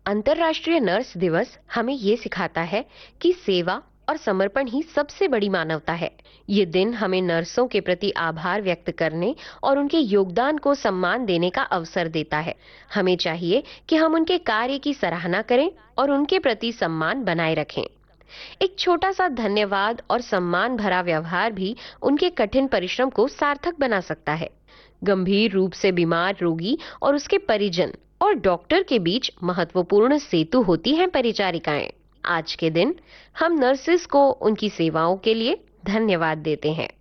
अंतर्राष्ट्रीय नर्स दिवस हमें ये सिखाता है कि सेवा और समर्पण ही सबसे बड़ी मानवता है। ये दिन हमें नर्सों के प्रति आभार व्यक्त करने और उनके योगदान को सम्मान देने का अवसर देता है। हमें चाहिए कि हम उनके कार्य की सराहना करें और उनके प्रति सम्मान बनाए रखें। एक छोटा सा धन्यवाद और सम्मान भरा व्यवहार भी उनके कठिन परिश्रम को सार्थक बना सकता है। गंभीर रूप से बीमार रोगी और उसके परिजन और डॉक्टर के बीच महत्वपूर्ण सेतु होती हैं परिचारिकाएं। आज के दिन हम नर्सेस को उनकी सेवाओं के लिए धन्यवाद देते हैं।